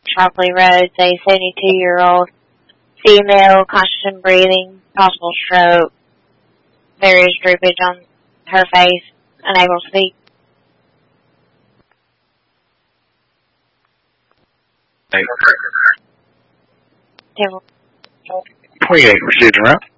Shockley Road, a 72-year-old female, conscious breathing, possible stroke. There is droopage on her face, unable to speak. Table. 28, received and route.